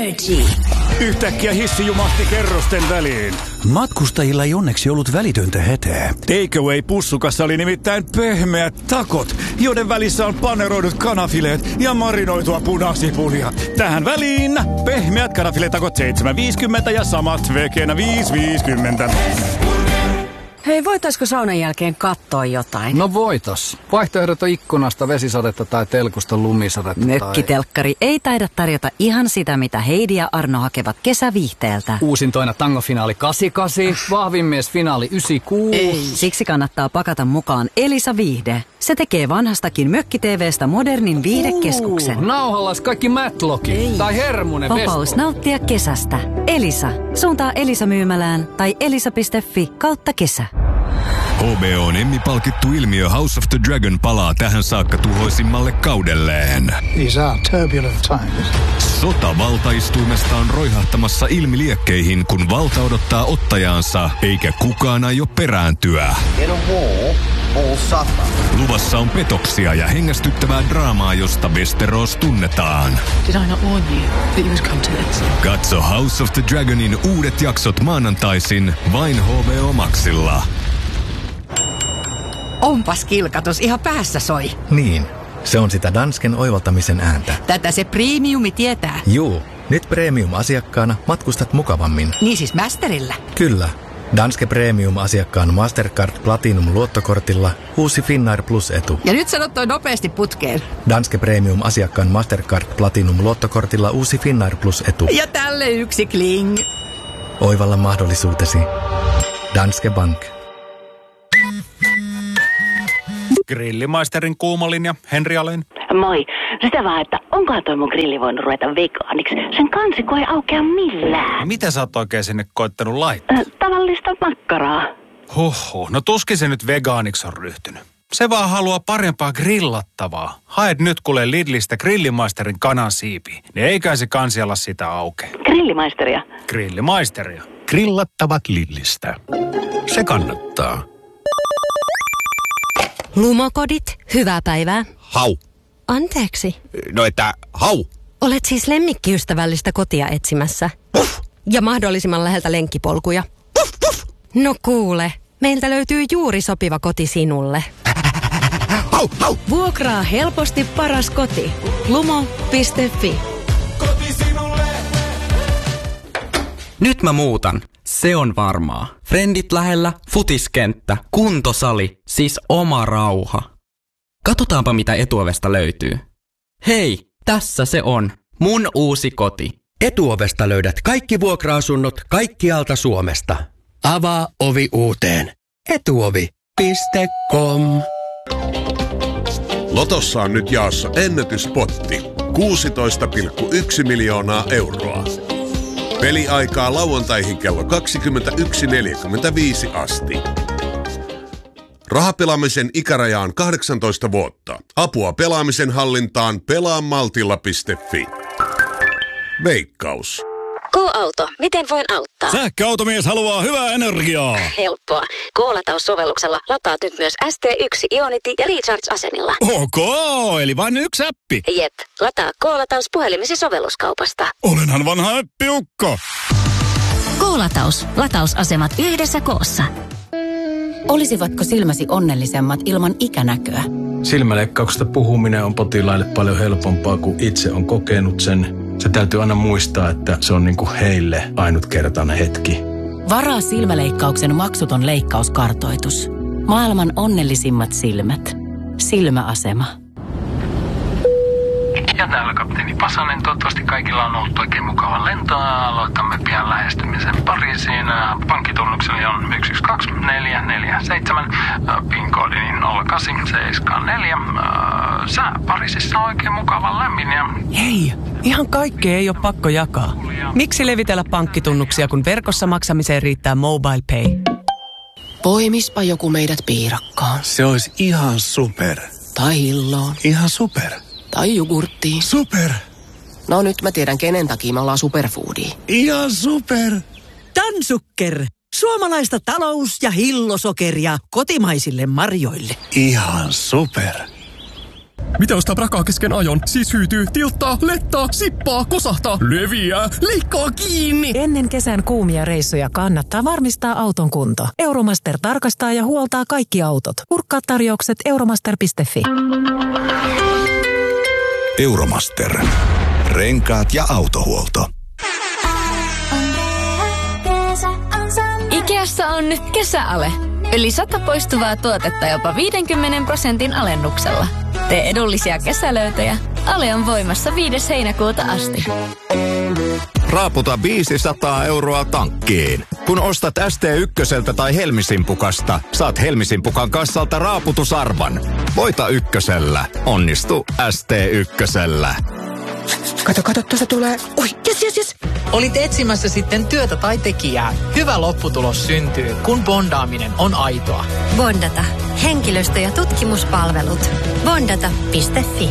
Energy. Yhtäkkiä hissi jumahti kerrosten väliin. Matkustajilla ei onneksi ollut välitöntä hätää. Takeaway-pussukassa oli nimittäin pehmeät takot, joiden välissä on paneroidut kanafileet ja marinoitua punasipulia. Tähän väliin pehmeät kanafiletakot 7,50 ja samat vegenä 5,50. Hei, voitaisko saunan jälkeen katsoa jotain? No voitos. Vaihtoehdot on ikkunasta vesisadetta tai telkusta lumisadetta. Mökkitelkkari ei taida tarjota ihan sitä, mitä Heidi ja Arno hakevat kesäviihteeltä. Uusintoina tangofinaali 88, vahvin mies finaali 96. Ei. Siksi kannattaa pakata mukaan Elisa Viihde. Se tekee vanhastakin mökki-TV:stä modernin viihdekeskuksen. Nauhallas kaikki Matlockit tai Hermunen. Vapaus nauttia kesästä. Elisa. Suuntaa Elisa-myymälään tai elisa.fi/kesä. HBO:n Emmy-palkittu ilmiö House of the Dragon palaa tähän saakka tuhoisimmalle kaudelleen. These are turbulent times. Sota valtaistuimesta on roihahtamassa ilmiliekkeihin, kun valta odottaa ottajaansa, eikä kukaan aio perääntyä. Luvassa on petoksia ja hengästyttävää draamaa, josta Westeros tunnetaan. Did I not warn you that you would come to this? Katso House of the Dragonin uudet jaksot maanantaisin vain HBO Maxilla. Onpas kilkatus, ihan päässä soi. Niin, se on sitä Dansken oivaltamisen ääntä. Tätä se premiumi tietää. Juu, nyt premium-asiakkaana matkustat mukavammin. Niin siis Masterillä? Kyllä. Danske Premium-asiakkaan Mastercard Platinum-luottokortilla uusi Finnair Plus-etu. Ja nyt sanot toi nopeasti putkeen. Danske Premium-asiakkaan Mastercard Platinum-luottokortilla uusi Finnair Plus-etu. Ja tälle yksi kling. Oivalla mahdollisuutesi. Danske Bank. Grillimaisterin kuumalinja, Henri Alén. Moi. Sitä vaan, että onkohan toi mun grilli voinut ruveta vegaaniksi? Sen kansikko ei aukea millään. Mitä sä oot oikein sinne koittanut laittaa? Tavallista makkaraa. Huhhuh, no tuskin se nyt vegaaniksi on ryhtynyt. Se vaan haluaa parempaa grillattavaa. Haet nyt kuule Lidlistä Grillimaisterin kanansiipiä. Niin eiköhän se kansialla sitä aukea. Grillimaisteria? Grillimaisteria. Grillattavat Lidlistä. Se kannattaa. Lumokodit, hyvää päivää. Hau. Anteeksi. No että hau. Olet siis lemmikkiystävällistä kotia etsimässä. Puff. Ja mahdollisimman läheltä lenkkipolkuja. Puff, puff. No kuule, meiltä löytyy juuri sopiva koti sinulle. Hau, hau. Vuokraa helposti paras koti. Lumo.fi. Koti sinulle. Nyt mä muutan. Se on varmaa. Frendit lähellä, futiskenttä, kuntosali, siis oma rauha. Katsotaanpa mitä Etuovesta löytyy. Hei, tässä se on. Mun uusi koti. Etuovesta löydät kaikki vuokra-asunnot kaikkialta Suomesta. Avaa ovi uuteen. Etuovi.com. Lotossa on nyt jaossa ennätyspotti. 16,1 miljoonaa euroa. Peliaikaa lauantaihin kello 21.45 asti. Rahapelaamisen ikäraja on 18 vuotta. Apua pelaamisen hallintaan pelaamaltilla.fi. Veikkaus. K-auto, miten voin auttaa? Sähköautomies haluaa hyvää energiaa. Helppoa. K-lataussovelluksella lataat nyt myös ST1 Ionity ja Recharge-asemilla. Ok, eli vain yksi appi. Jep, lataa K-lataus puhelimesi sovelluskaupasta. Olenhan vanha appiukko. K-lataus. Latausasemat yhdessä koossa. Olisivatko silmäsi onnellisemmat ilman ikänäköä? Silmäleikkauksesta puhuminen on potilaille paljon helpompaa, kuin itse on kokenut sen. Se täytyy aina muistaa, että se on niinku heille ainutkertainen hetki. Varaa silmäleikkauksen maksuton leikkauskartoitus. Maailman onnellisimmat silmät. Silmäasema. Ja täällä kapteeni Pasanen. Toivottavasti kaikilla on ollut oikein mukava lentoa. Aloitamme pian lähestymisen Pariisiin. Pankkitunnukseni on 122447. PIN-koodini 0874. Sää Pariisissa on oikein mukava lämmin. Hei, ihan kaikkea ei ole pakko jakaa. Miksi levitellä pankkitunnuksia, kun verkossa maksamiseen riittää MobilePay? Poimispa joku meidät piirakkaan. Se olisi ihan super. Tai hilloon. Ihan super. Tai jogurttiin. Super. No nyt mä tiedän, kenen takia me ollaan superfoodia. Ihan super. Dansukker. Suomalaista talous- ja hillosokeria kotimaisille marjoille. Ihan super. Mitä ostaa prakaa kesken ajon? Siis hyytyy, tilttaa, lettaa, sippaa, kosahtaa, leviää, leikkaa kiinni. Ennen kesän kuumia reissuja kannattaa varmistaa auton kunto. Euromaster tarkastaa ja huoltaa kaikki autot. Kurkkaa tarjoukset euromaster.fi. Euromaster. Renkaat ja autohuolto. Ikeassa on nyt kesäale. Yli 100 poistuvaa tuotetta jopa 50% alennuksella. Tee edullisia kesälöytöjä. Ale on voimassa 5. heinäkuuta asti. Raaputa 500 € tankkiin. Kun ostat ST1 tai Helmisimpukasta, saat Helmisimpukan kassalta raaputusarvan. Voita ykkösellä. Onnistu ST1. Kato, tuossa tulee. Oi, yes. Olit etsimässä sitten työtä tai tekijää. Hyvä lopputulos syntyy, kun bondaaminen on aitoa. Bondata. Henkilöstö- ja tutkimuspalvelut. Bondata.fi.